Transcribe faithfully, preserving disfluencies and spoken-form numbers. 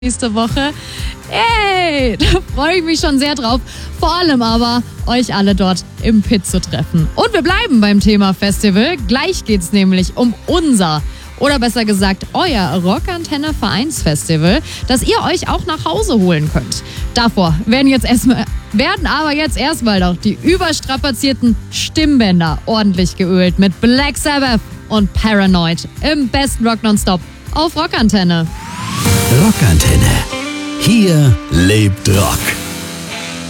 nächste Woche. Hey, da freue ich mich schon sehr drauf. Vor allem aber, euch alle dort im Pit zu treffen. Und wir bleiben beim Thema Festival. Gleich geht's nämlich um unser, oder besser gesagt, euer Rockantenne Vereinsfestival, das ihr euch auch nach Hause holen könnt. Davor werden jetzt erstmal, werden aber jetzt erstmal noch die überstrapazierten Stimmbänder ordentlich geölt mit Black Sabbath und Paranoid im besten Rock Nonstop auf Rockantenne. Rockantenne. Hier lebt Rock.